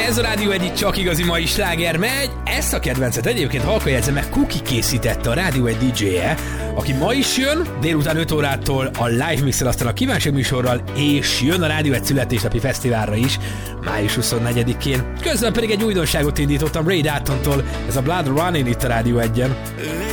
Ez a Rádió Egy csak igazi mai sláger megy. Ezt a kedvencet egyébként halkan jegyzem meg, Kuki készítette, a Rádió Egy DJ-je, aki ma is jön, délután 5 órától a Live Mixel, aztán a kívánság műsorral, és jön a Rádió Egy születésnapi fesztiválra is, május 24-én. Közben pedig egy újdonságot indítottam Ray Daltontól, ez a Blood Running itt a Rádió Egyen.